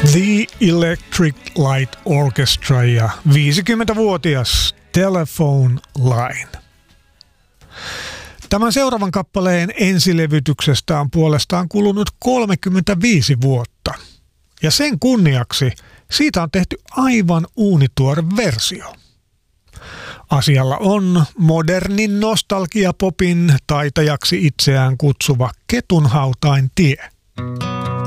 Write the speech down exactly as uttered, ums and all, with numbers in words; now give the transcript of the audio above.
The Electric Light Orchestra ja viisikymmentävuotias Telephone Line. Tämän seuraavan kappaleen ensilevytyksestä on puolestaan kulunut kolmekymmentäviisi vuotta. Ja sen kunniaksi siitä on tehty aivan uunituore versio. Asialla on modernin nostalgiapopin taitajaksi itseään kutsuva Ketunhautain tie.